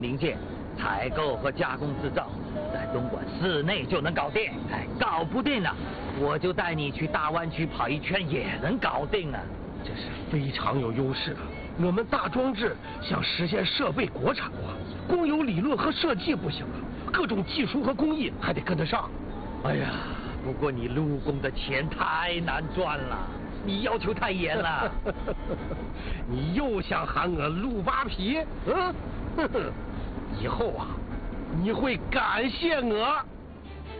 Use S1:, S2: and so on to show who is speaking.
S1: 零件、采购和加工制造，在东莞市内就能搞定。哎，搞不定了，我就带你去大湾区跑一圈，也能搞定啊。
S2: 这是非常有优势的。我们大装置想实现设备国产化，光有理论和设计不行啊，各种技术和工艺还得跟得上。
S1: 哎呀，不过你陆工的钱太难赚了，你要求太严了。
S2: 你又想喊我陆扒皮？以后啊，你会感谢我。